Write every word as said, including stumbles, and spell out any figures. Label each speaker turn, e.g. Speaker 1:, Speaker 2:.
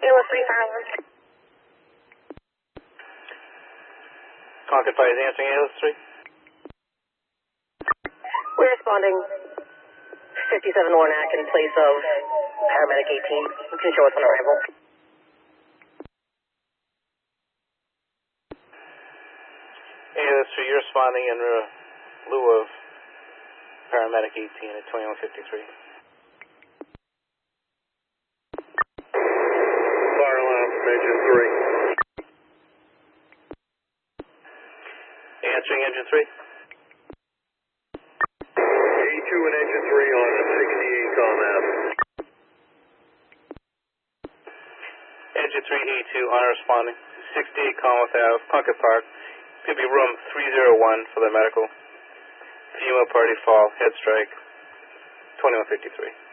Speaker 1: A L S three, fire alarm.
Speaker 2: Concord Fire is answering A L S three.
Speaker 1: We're responding fifty-seven Warnack in place of paramedic eighteen. You can show us on arrival.
Speaker 2: A L S three, you're responding in uh, lieu of paramedic eighteen at twenty-one fifty-three.
Speaker 3: Fire alarm from engine three.
Speaker 2: Answering engine three.
Speaker 3: A two and engine three on sixty-eight comm Ave.
Speaker 2: Engine three, A two, unresponding. sixty-eight Commonwealth Ave, Plunkett Park. Could be room three oh one for the medical. Female party fall, head strike, twenty-one fifty-three.